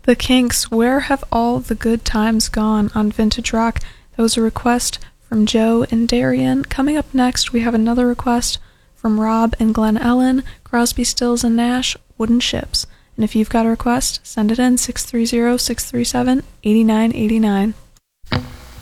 The Kinks, Where Have All the Good Times Gone on Vintage Rock. That was a request from Joe and Darian. Coming up next, we have another request from Rob and Glenn Ellen, Crosby, Stills and Nash, Wooden Ships. And if you've got a request, send it in 630-637-8989.